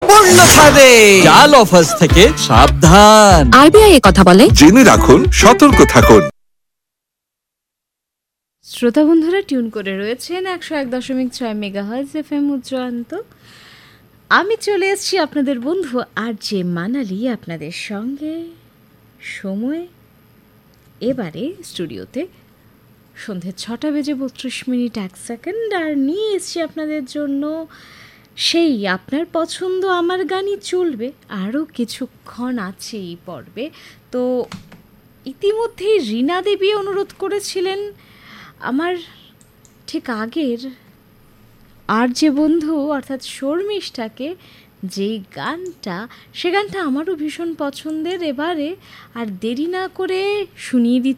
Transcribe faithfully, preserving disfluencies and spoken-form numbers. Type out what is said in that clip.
পূর্ণ ছাড়ে। জাল অফার্স থেকে সাবধান। আরবিআই এ কথা বলে। জেনে রাখুন, সতর্ক থাকুন। শ্রোতা বন্ধুরা টিউন করে রয়েছেন একশো এক দশমিক ছয় মেগাহার্জ এফ এম উচ্চান্ত। আমি চলে এসেছি আপনাদের বন্ধু আর যে মানালি আপনাদের সঙ্গে। সময় এবারে স্টুডিওতে সন্ধ্যে ছটা বেজে বত্রিশ মিনিট এক সেকেন্ড, আর নিয়ে এসেছি আপনাদের জন্য সেই আপনার পছন্দ আমার গানই চলবে। আরও কিছুক্ষণ আছে এই পর্বে। তো ইতিমধ্যেই রীনা দেবী অনুরোধ করেছিলেন আমার ঠিক আগের আর যে বন্ধু অর্থাৎ শর্মিষ্ঠাকে যেই গানটা, সে গানটা আমারও ভীষণ পছন্দের। এবারে আর দেরি না করে শুনিয়ে দিচ্ছি